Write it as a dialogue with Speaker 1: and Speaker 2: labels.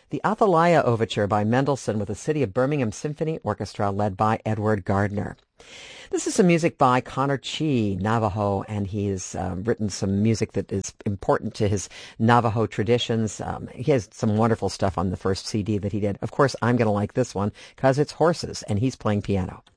Speaker 1: the Athalaya Overture by Mendelssohn with the City of Birmingham Symphony Orchestra led by Edward Gardner. This is some music by Connor Chi, Navajo, and he's written some music that is important to his Navajo traditions. He has some wonderful stuff on the first CD that he did. Of course, I'm going to like this one because it's horses, and he's playing piano.